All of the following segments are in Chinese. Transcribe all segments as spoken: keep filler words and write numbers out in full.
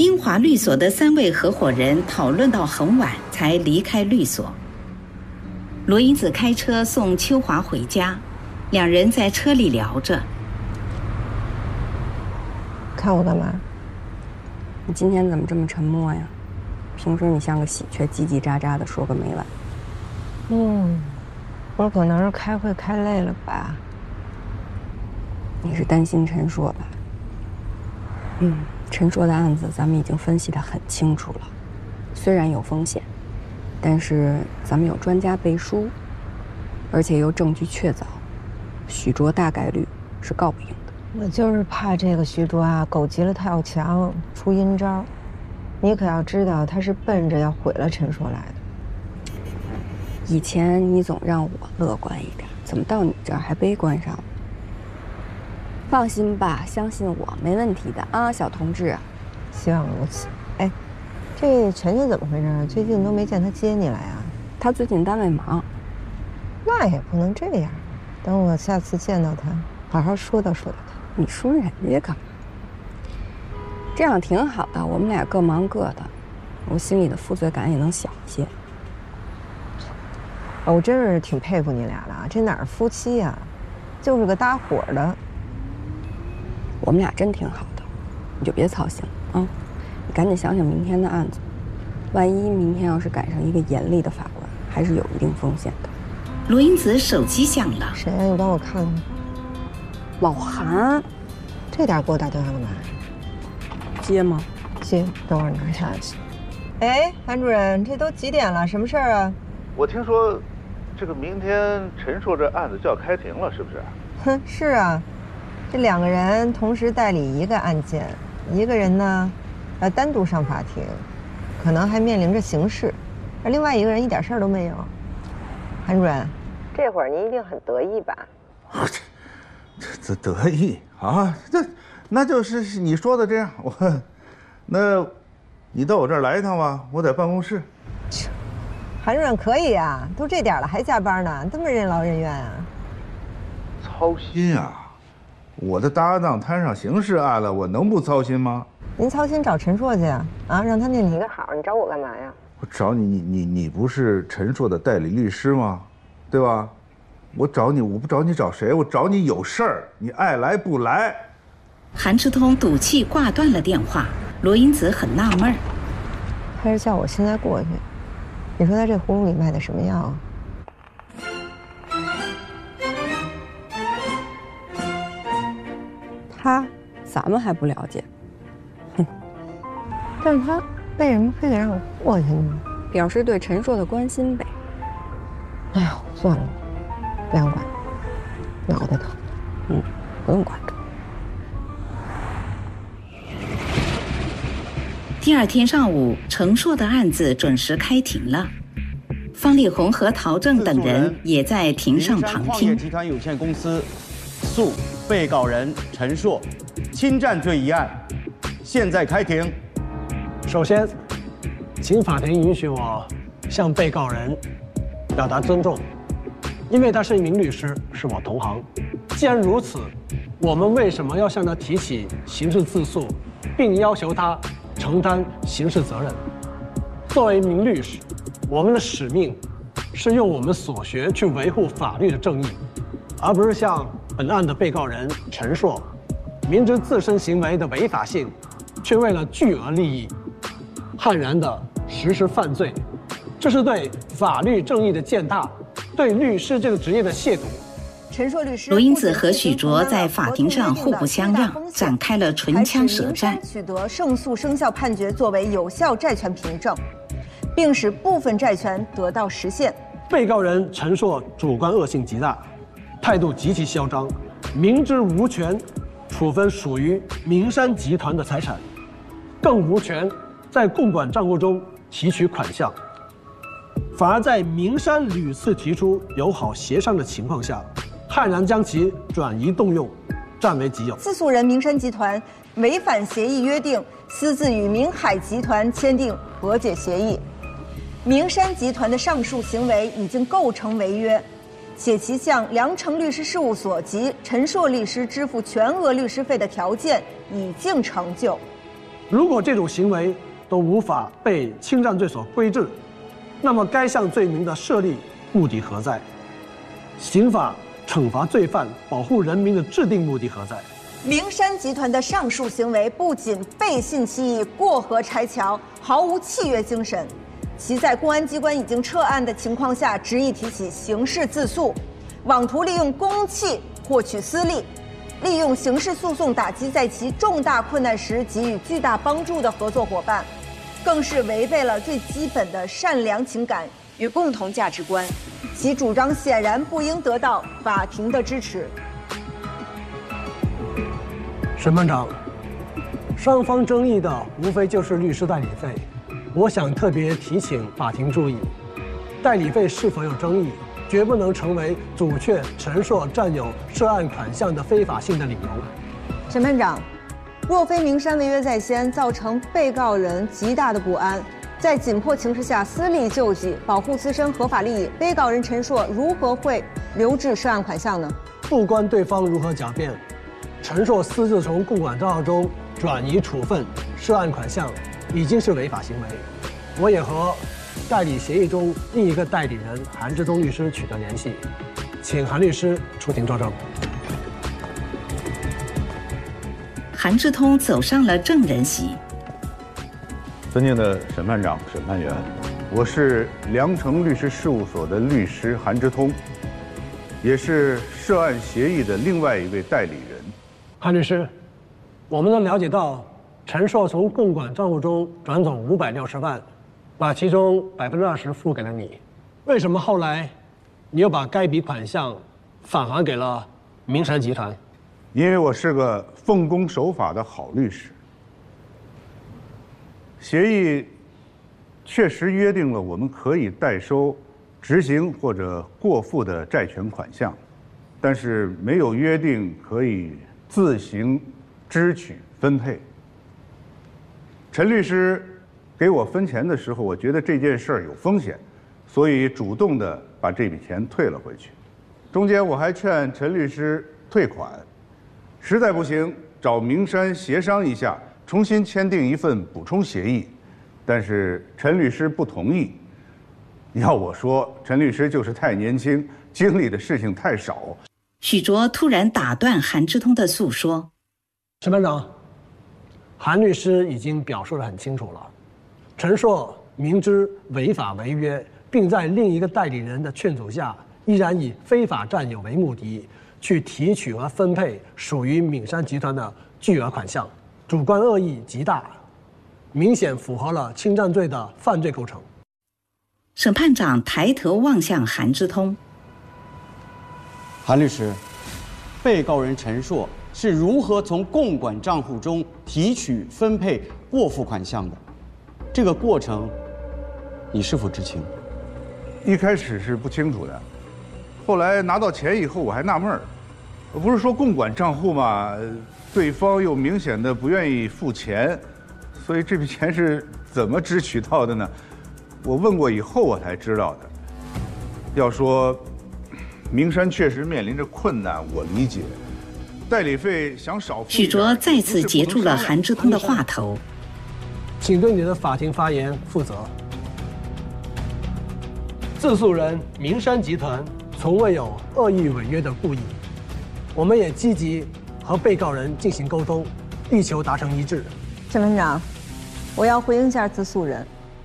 英华律所的三位合伙人讨论到很晚才离开律所。罗英子开车送秋华回家，两人在车里聊着。 看我干嘛？ 你今天怎么这么沉默呀？平时你像个喜鹊，叽叽喳喳的说个没完。 嗯，我可能是开会开累了吧。 你是担心陈硕吧？嗯，陈硕的案子咱们已经分析得很清楚了，虽然有风险，但是咱们有专家背书，而且又证据确凿，许卓大概率是告不赢的。 我就是怕这个徐卓啊，狗急了跳墙，出阴招。你可要知道，他是奔着要毁了陈硕来的。 以前你总让我乐观一点，怎么到你这儿还悲观上了？放心吧，相信我，没问题的啊，小同志。 希望如此。哎，这陈家怎么回事？最近都没见他接你来啊？ 他最近单位忙。 那也不能这样，等我下次见到他，好好说道说道他。 你说人家干嘛？这样挺好的，我们俩各忙各的，我心里的负罪感也能小一些。 我真是挺佩服你俩的啊，这哪是夫妻呀，就是个搭伙的。 我们俩真挺好的，你就别操心了啊！你赶紧想想明天的案子，万一明天要是赶上一个严厉的法官，还是有一定风险的。 罗英子手机响了， 谁呀？你帮我看看。 老韩， 这点给我打电话干嘛？ 接吗？ 接，等会儿拿下去。哎，韩主任，这都几点了？什么事儿啊？ 我听说，这个明天陈硕这案子就要开庭了，是不是？ 哼，是啊。这两个人同时代理一个案件，一个人呢，要单独上法庭，可能还面临着刑事，而另外一个人一点事儿都没有。韩主任，这会儿您一定很得意吧？ 这这得意啊，这那就是你说的这样。我，那，你到我这儿来一趟吧，我在办公室。 韩主任可以啊，都这点了还加班呢，这么任劳任怨啊？ 操心啊！我的搭档摊上刑事案了，我能不操心吗？ 您操心找陈硕去啊，啊，让他念你一个好，你找我干嘛呀？ 我找你，你你你不是陈硕的代理律师吗？对吧？我找你，我不找你找谁？我找你有事儿，你爱来不来？ 韩志通赌气挂断了电话，罗英子很纳闷儿， 还是叫我现在过去。你说他这葫芦里卖的什么药啊？ 他，咱们还不了解。哼， 但是他为什么非得让我过去呢？ 表示对陈硕的关心呗。 哎呦，算了，不想管，脑袋疼。 嗯，不用管。 第二天上午，陈硕的案子准时开庭了。方力宏和陶正等人也在庭上旁听。 名山矿业集团有限公司诉被告人陈硕侵占罪一案，现在开庭。 首先，请法庭允许我向被告人表达尊重，因为他是一名律师，是我同行。既然如此，我们为什么要向他提起刑事自诉，并要求他承担刑事责任？作为一名律师，我们的使命是用我们所学去维护法律的正义，而不是像本案的被告人陈硕，明知自身行为的违法性，却为了巨额利益，悍然地实施犯罪。这是对法律正义的践踏，对律师这个职业的亵渎。 陈硕律师罗英子和许卓在法庭上互不相让，展开了唇枪舌战， 取得胜诉生效判决作为有效债权凭证，并使部分债权得到实现。 被告人陈硕主观恶性极大，态度极其嚣张，明知无权处分属于名山集团的财产，更无权在共管账户中提取款项，反而在名山屡次提出友好协商的情况下，悍然将其转移动用，占为己有。 自诉人名山集团违反协议约定，私自与明海集团签订和解协议。名山集团的上述行为已经构成违约，且其向良成律师事务所及陈硕律师支付全额律师费的条件已经成就。 如果这种行为都无法被侵占罪所规制，那么该项罪名的设立目的何在？刑法惩罚罪犯、保护人民的制定目的何在？ 明山集团的上述行为不仅背信弃义、过河拆桥，毫无契约精神，其在公安机关已经撤案的情况下，执意提起刑事自诉，妄图利用公器获取私利，利用刑事诉讼打击在其重大困难时给予巨大帮助的合作伙伴，更是违背了最基本的善良情感与共同价值观，其主张显然不应得到法庭的支持。 审判长，双方争议的无非就是律师代理费，我想特别提醒法庭注意，代理费是否有争议，绝不能成为阻却陈硕占有涉案款项的非法性的理由。 审判长，若非明山违约在先，造成被告人极大的不安，在紧迫情势下私力救济，保护自身合法利益，被告人陈硕如何会留置涉案款项呢？ 不管对方如何狡辩，陈硕私自从共管账号中转移处分涉案款项，已经是违法行为。我也和代理协议中另一个代理人韩志东律师取得联系，请韩律师出庭作证。 韩志通走上了证人席。 尊敬的审判长、审判员，我是良城律师事务所的律师韩志通，也是涉案协议的另外一位代理人。 韩律师，我们能了解到，陈硕从共管账户中转走五百六十万，把其中百分之二十付给了你。为什么后来你又把该笔款项返还给了明山集团？ 因为我是个奉公守法的好律师。协议确实约定了我们可以代收执行或者过付的债权款项，但是没有约定可以自行支取分配。陈律师给我分钱的时候，我觉得这件事儿有风险，所以主动的把这笔钱退了回去。中间我还劝陈律师退款，实在不行找明山协商一下，重新签订一份补充协议。但是陈律师不同意。要我说，陈律师就是太年轻，经历的事情太少。 许卓突然打断韩志通的诉说。 审判长，韩律师已经表述得很清楚了，陈硕明知违法违约，并在另一个代理人的劝阻下，依然以非法占有为目的，去提取和分配属于敏山集团的巨额款项，主观恶意极大，明显符合了侵占罪的犯罪构成。 审判长抬头望向韩志通。 韩律师，被告人陈硕是如何从共管账户中提取、分配过付款项的？这个过程，你是否知情？ 一开始是不清楚的，后来拿到钱以后，我还纳闷儿，不是说共管账户吗？对方又明显的不愿意付钱，所以这笔钱是怎么支取到的呢？我问过以后，我才知道的。要说明山确实面临着困难，我理解。代理费想少付一点。 许卓再次截住了韩志通的话头。 请对你的法庭发言负责。自诉人明山集团从未有恶意违约的故意，我们也积极和被告人进行沟通，力求达成一致。 审判长，我要回应一下自诉人。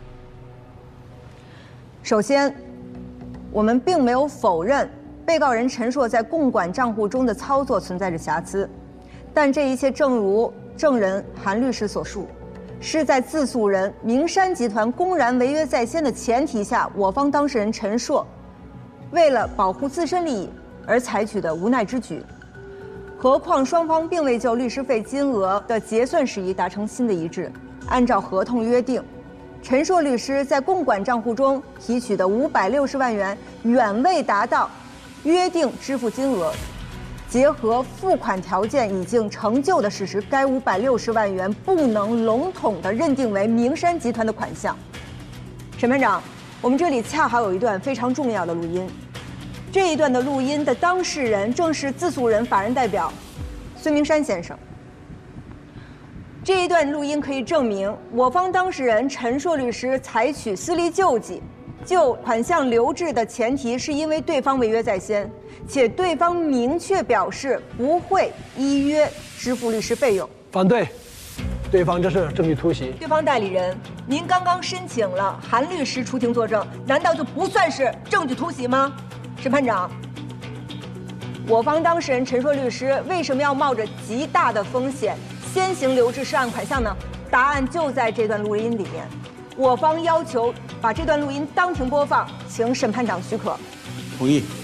首先，我们并没有否认被告人陈硕在共管账户中的操作存在着瑕疵，但这一切正如证人韩律师所述，是在自诉人明山集团公然违约在先的前提下，我方当事人陈硕为了保护自身利益而采取的无奈之举。何况双方并未就律师费金额的结算事宜达成新的一致。按照合同约定，陈硕律师在共管账户中提取的五百六十万元远未达到约定支付金额，结合付款条件已经成就的事实，该五百六十万元不能笼统地认定为明山集团的款项。审判长，我们这里恰好有一段非常重要的录音，这一段的录音的当事人正是自诉人法人代表孙明山先生。 这一段录音可以证明，我方当事人陈硕律师采取私力救济，就款项留置的前提是因为对方违约在先，且对方明确表示不会依约支付律师费用。 反对，对方这是证据突袭。 对方代理人，您刚刚申请了韩律师出庭作证，难道就不算是证据突袭吗？审判长，我方当事人陈硕律师为什么要冒着极大的风险先行留置涉案款项呢？答案就在这段录音里面。我方要求把这段录音当庭播放，请审判长许可。 同意。